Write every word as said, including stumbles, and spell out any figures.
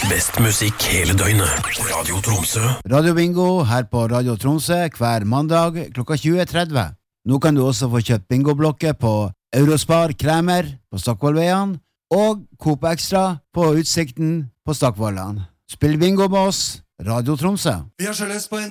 Best musikk hele døgnet. Radio Tromsø. Radio Bingo her på Radio Tromsø hver mandag klokka tjue tretti. Nå kan du også få kjøpt bingoblokker på Eurospar Kremer på Stockvollveien og Coop Extra på Utsikten på Stockvollan. Spill bingo med oss, Radio Tromsø. Vi har sjøløst på en